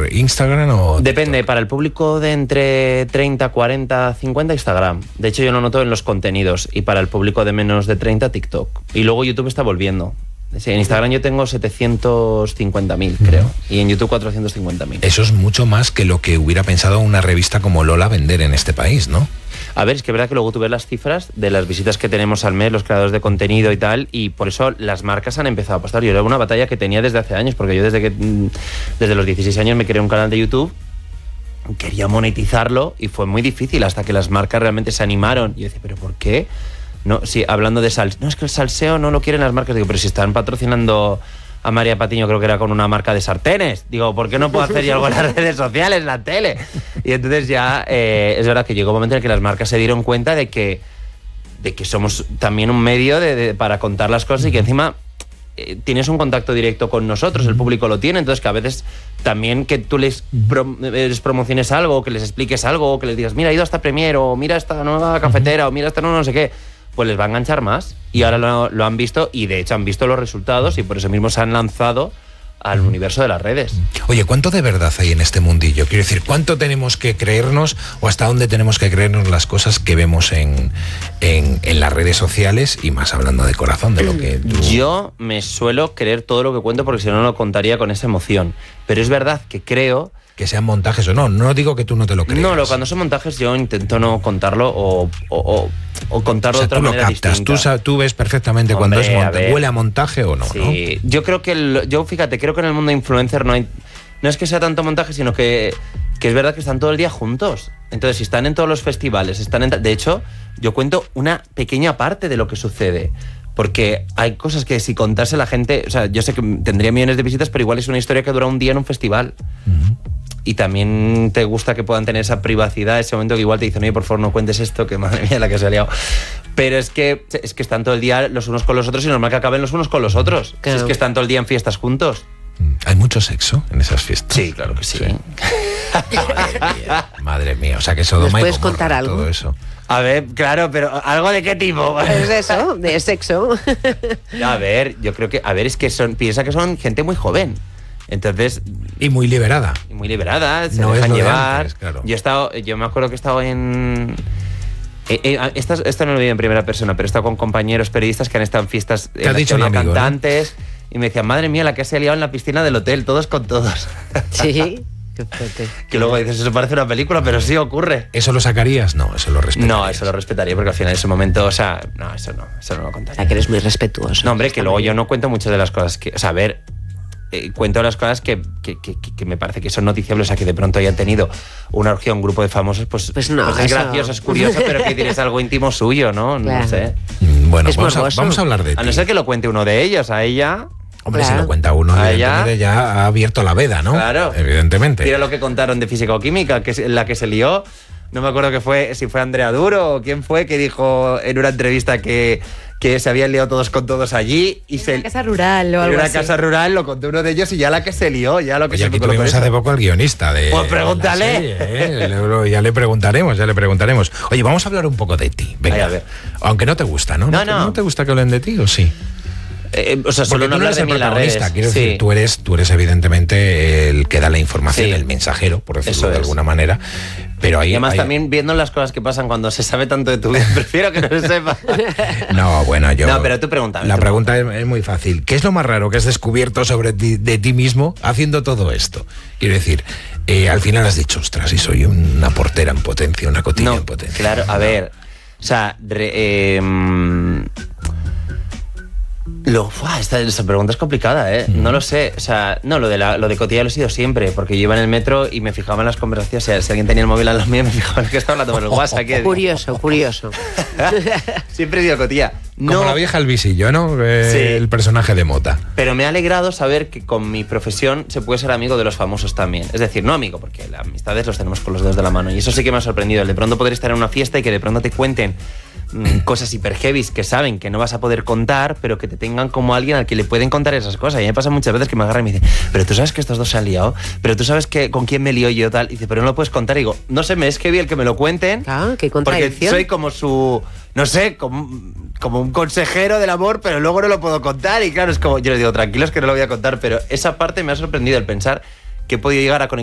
por Instagram o...? Depende, para el público de entre 30, 40, 50, Instagram. De hecho, yo lo noto en los contenidos. Y para el público de menos de 30, TikTok. Y luego YouTube está volviendo. Sí, en Instagram yo tengo 750.000, creo. Y en YouTube 450.000. Eso es mucho más que lo que hubiera pensado una revista como Lola vender en este país, ¿no? A ver, es que es verdad que luego tú ves las cifras de las visitas que tenemos al mes, los creadores de contenido y tal, y por eso las marcas han empezado a apostar. Yo era una batalla que tenía desde hace años, porque yo desde los 16 años me creé un canal de YouTube, quería monetizarlo y fue muy difícil hasta que las marcas realmente se animaron. Y yo decía, ¿pero por qué? No, sí, hablando de salseo, no, es que el salseo no lo quieren las marcas. Digo, pero si están patrocinando a María Patiño, creo que era con una marca de sartenes. Digo, ¿por qué no puedo hacer yo algo en las redes sociales, en la tele? Y entonces ya es verdad que llegó un momento en el que las marcas se dieron cuenta de que somos también un medio para contar las cosas y que encima tienes un contacto directo con nosotros, el público lo tiene, entonces que a veces también que tú les promociones algo, que les expliques algo, que les digas, mira, he ido a esta Premiere, o mira esta nueva cafetera, o mira esta no sé qué, pues les va a enganchar más. Y ahora lo han visto, y de hecho han visto los resultados, y por eso mismo se han lanzado al universo de las redes. Oye, ¿cuánto de verdad hay en este mundillo? Quiero decir, ¿cuánto tenemos que creernos o hasta dónde tenemos que creernos las cosas que vemos en las redes sociales? Y más hablando de corazón, de lo que tú... Yo me suelo creer todo lo que cuento porque si no, no lo contaría con esa emoción. Pero es verdad que creo... Que sean montajes o no. No digo que tú no te lo creas. No, cuando son montajes yo intento no contarlo o contarlo, o sea, de otra manera distinta. Tú ves perfectamente, hombre, cuando es montaje. ¿Huele a montaje o no? Sí, ¿no? Yo creo que... fíjate, creo que en el mundo influencer no es que sea tanto montaje, sino que es verdad que están todo el día juntos. Entonces, si están en todos los festivales, de hecho, yo cuento una pequeña parte de lo que sucede. Porque hay cosas que si contase la gente... O sea, yo sé que tendría millones de visitas, pero igual es una historia que dura un día en un festival. Y también te gusta que puedan tener esa privacidad, ese momento que igual te dicen, oye, por favor, no cuentes esto, que madre mía la que se ha liado. Pero es que están todo el día los unos con los otros y normal que acaben los unos con los otros. Claro. Si es que están todo el día en fiestas juntos. ¿Hay mucho sexo en esas fiestas? Sí, claro que sí. Madre mía, o sea que Sodoma y Gomorra, ¿puedes contar algo? Todo eso. A ver, claro, pero ¿algo de qué tipo? Es eso, de sexo. A ver, yo creo que... A ver, es que piensa que son gente muy joven. Entonces... Y muy liberada. Se no dejan es llevar. Antes, claro. Yo me acuerdo que he estado en... Esto no lo digo en primera persona, pero he estado con compañeros periodistas que han estado en fiestas... ¿Te ha dicho un amigo, cantantes, ¿no? Y me decían, madre mía, la que se ha liado en la piscina del hotel, todos con todos. Sí, qué fuerte. Que luego dices, eso parece una película, pero sí ocurre. ¿Eso lo sacarías? No, eso lo respetarías. No, eso lo respetaría, porque al final en ese momento, o sea, no, eso no lo contaría. O sea, que eres muy respetuoso. No, hombre, que luego yo no cuento muchas de las cosas que... O sea, a ver... cuento las cosas que me parece que son noticiables, o sea, que de pronto hayan tenido una orgía, un grupo de famosos, pues no, es gracioso, es curioso, pero que tienes algo íntimo suyo, ¿no? Claro. No sé. Bueno, vamos a hablar de ti. A no ser que lo cuente uno de ellos, a ella... Hombre, claro. Si lo cuenta uno, evidentemente ya ha abierto la veda, ¿no? Claro. Evidentemente. Mira lo que contaron de física o química, que es la que se lió. No me acuerdo si fue Andrea Duro o quién fue, que dijo en una entrevista que se habían liado todos con todos allí. Y en una casa rural o algo así. En una casa rural lo contó uno de ellos y ya la que se lió, ya lo que... Oye, aquí tuvimos hace poco al guionista de... Pues pregúntale. Ya le preguntaremos. Oye, vamos a hablar un poco de ti. Venga. Ay, a ver. Aunque no te gusta, ¿no? No. ¿No te gusta que hablen de ti o sí? O sea, solo porque tú no eres el protagonista, quiero decir, tú eres evidentemente el que da la información, el mensajero, por decirlo de alguna manera. Pero ahí, y además también viendo las cosas que pasan cuando se sabe tanto de tu vida, prefiero que no se sepa. No, bueno, No, pero tú pregúntame. La pregunta es muy fácil. ¿Qué es lo más raro que has descubierto de ti mismo haciendo todo esto? Quiero decir, al final has dicho, ostras, y soy una portera en potencia, una cotilla en potencia. Claro, a ver, o sea, esta pregunta es complicada, ¿eh? No lo sé. O sea, no, lo de cotilla lo he sido siempre, porque yo iba en el metro y me fijaba en las conversaciones. O sea, si alguien tenía el móvil a los míos, me fijaba en que estaba hablando por el WhatsApp. Curioso. Siempre he sido cotilla. Como la vieja El Visillo, ¿no? Sí. El personaje de Mota. Pero me ha alegrado saber que con mi profesión se puede ser amigo de los famosos también. Es decir, no amigo, porque las amistades los tenemos con los dedos de la mano. Y eso sí que me ha sorprendido. El de pronto poder estar en una fiesta y que de pronto te cuenten cosas hiper heavies que saben que no vas a poder contar, pero que te tengan como alguien al que le pueden contar esas cosas. Y a mí me pasa muchas veces que me agarran y me dicen, pero tú sabes que estos dos se han liado, pero tú sabes que con quién me lío yo tal. Y dice, pero no lo puedes contar. Y digo, no sé, me es heavy el que me lo cuenten. Claro, qué contradicción. Porque soy como su, no sé, como un consejero del amor, pero luego no lo puedo contar. Y claro, es como, yo les digo, tranquilos que no lo voy a contar, pero esa parte me ha sorprendido el pensar que he podido llegar a conectar